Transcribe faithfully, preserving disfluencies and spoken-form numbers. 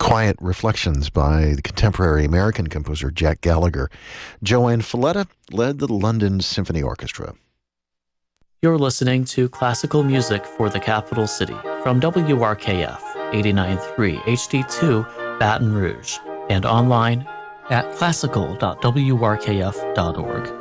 Quiet Reflections by the contemporary American composer Jack Gallagher. Joanne Falletta led the London Symphony Orchestra. You're listening to classical music for the capital city from W R K F eighty-nine point three H D two Baton Rouge and online at classical dot w r k f dot org.